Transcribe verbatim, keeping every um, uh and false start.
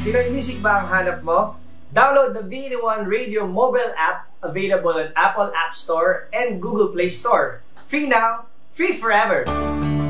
Pinoy Music ba ang hanap mo? Download the V eighty-one Radio mobile app available on Apple App Store and Google Play Store. Free now, free forever!